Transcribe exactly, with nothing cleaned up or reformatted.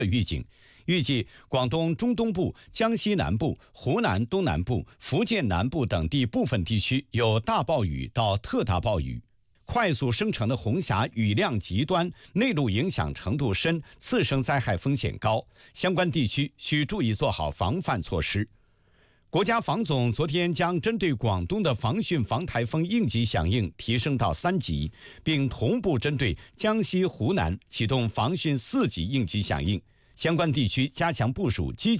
预警，预计广东中东部、江西南部、湖南东南部、福建南部等地部分地区有大暴雨到特大暴雨。快速生成的红霞雨量极端，内陆影响程度深，次生灾害风险高，相关地区需注意做好防范措施。国家防总昨天将针对广东的防汛防台风应急响应提升到三级，并同步针对江西、湖南启动防汛四级应急响应，相关地区加强部署积极